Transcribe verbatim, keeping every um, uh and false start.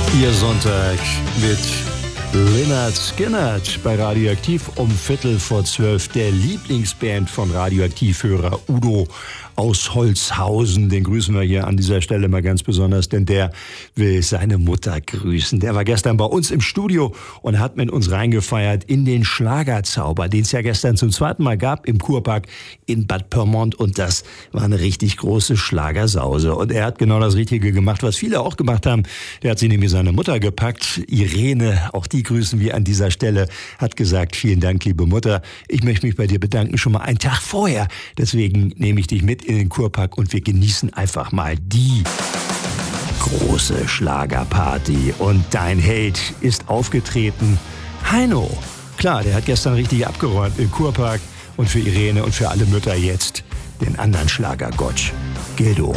Ihr Sonntag mit Lynyrd Skynyrd bei Radioaktiv um Viertel vor zwölf. Der Lieblingsband von Radioaktivhörer Udo aus Holzhausen. Den grüßen wir hier an dieser Stelle mal ganz besonders, denn der will seine Mutter grüßen. Der war gestern bei uns im Studio und hat mit uns reingefeiert in den Schlagerzauber, den es ja gestern zum zweiten Mal gab im Kurpark in Bad Pyrmont. Und das war eine richtig große Schlagersause. Und er hat genau das Richtige gemacht, was viele auch gemacht haben. Der hat sich nämlich seine Mutter gepackt. Irene, auch die grüßen wir an dieser Stelle, hat gesagt, vielen Dank, liebe Mutter. Ich möchte mich bei dir bedanken, schon mal einen Tag vorher. Deswegen nehme ich dich mit in den Kurpark und wir genießen einfach mal die große Schlagerparty. Und dein Held ist aufgetreten, Heino. Klar, der hat gestern richtig abgeräumt im Kurpark. Und für Irene und für alle Mütter jetzt den anderen Schlagergott, Gildo.